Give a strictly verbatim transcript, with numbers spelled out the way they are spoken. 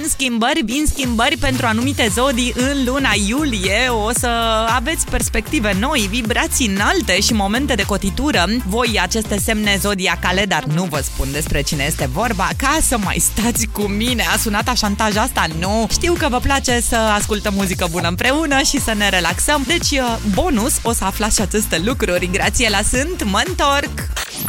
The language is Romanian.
schimbări, vin schimbări pentru anumite zodii în luna iulie. O să aveți perspective noi, vibrații înalte și momente de cotitură. Voi, aceste semne zodiacale, dar nu vă spun despre cine este vorba, ca să mai stați cu mine. A sunat a șantaj asta? Nu. Știu că vă place să ascultăm muzică bună împreună și să ne relaxăm. Deci, bonus, o să aflați și aceste lucruri. Grațiela sunt, mă întorc!